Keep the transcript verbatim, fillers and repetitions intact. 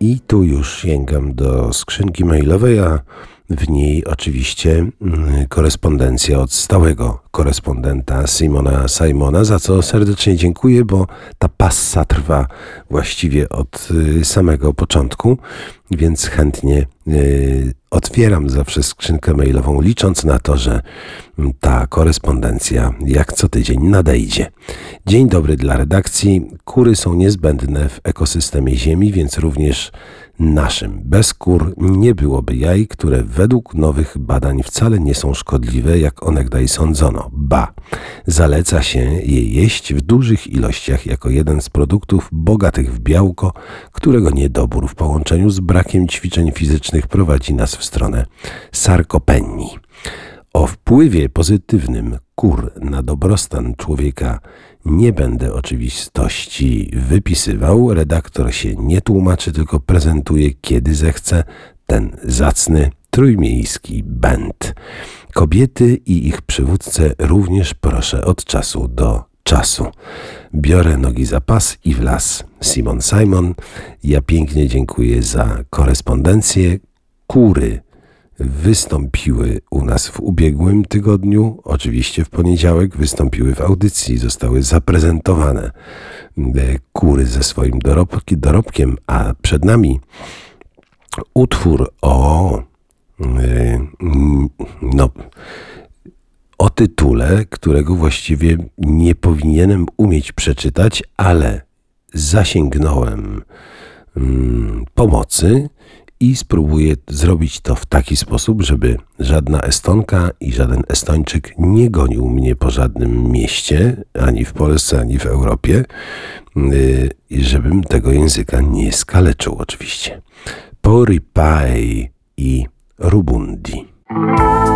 I tu już sięgam do skrzynki mailowej, a w niej oczywiście korespondencja od stałego korespondenta Simona Simona, za co serdecznie dziękuję, bo ta passa trwa właściwie od samego początku, więc chętnie y, otwieram zawsze skrzynkę mailową, licząc na to, że ta korespondencja jak co tydzień nadejdzie. Dzień dobry dla redakcji. Kury są niezbędne w ekosystemie Ziemi, więc również naszym. Bez kur nie byłoby jaj, które według nowych badań wcale nie są szkodliwe, jak onegdaj sądzono. Ba, zaleca się je jeść w dużych ilościach jako jeden z produktów bogatych w białko, którego niedobór w połączeniu z brakiem ćwiczeń fizycznych prowadzi nas w stronę sarkopenii. O wpływie pozytywnym kur na dobrostan człowieka nie będę oczywistości wypisywał. Redaktor się nie tłumaczy, tylko prezentuje, kiedy zechce, ten zacny trójmiejski band. Kobiety i ich przywódcę również proszę od czasu do czasu. Biorę nogi za pas i w las. Simon Simon. Ja pięknie dziękuję za korespondencję. Kury wystąpiły u nas w ubiegłym tygodniu, oczywiście w poniedziałek wystąpiły w audycji, zostały zaprezentowane kury ze swoim dorobki, dorobkiem, a przed nami utwór o no, o tytule, którego właściwie nie powinienem umieć przeczytać, ale zasięgnąłem mm, pomocy i spróbuję zrobić to w taki sposób, żeby żadna Estonka i żaden Estończyk nie gonił mnie po żadnym mieście, ani w Polsce, ani w Europie, i żebym tego języka nie skaleczył oczywiście. Poripai i Rubundi.